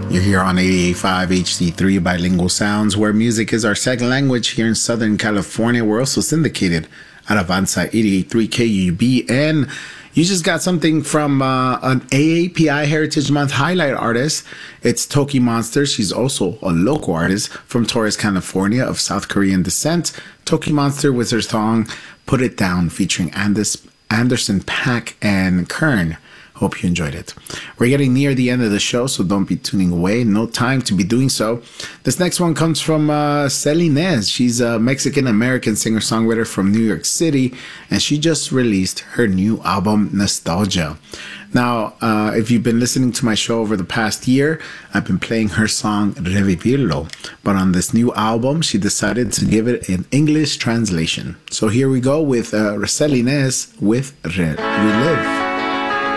You're here on 88.5 HD3 Bilingual Sounds, where music is our second language here in Southern California. We're also syndicated at Avanza 88.3 KUB. And you just got something from an AAPI Heritage Month highlight artist. It's Toki Monster. She's also a local artist from Torres, California, of South Korean descent. Toki Monster with her song Put It Down, featuring Anderson .Paak and Kern. Hope you enjoyed it. We're getting near the end of the show, so don't be tuning away. No time to be doing so. This next one comes from Celines. She's a Mexican-American singer-songwriter from New York City, and she just released her new album, Nostalgia. Now, if you've been listening to my show over the past year, I've been playing her song Revivirlo. But on this new album, she decided to give it an English translation. So here we go with Celines with Relive.